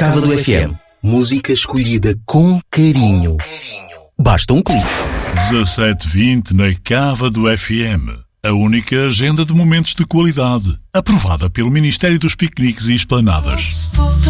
Cava do FM. Música escolhida com carinho. Basta um clique. 17:20 na Cava do FM. A única agenda de momentos de qualidade, aprovada pelo Ministério dos Piqueniques e Esplanadas.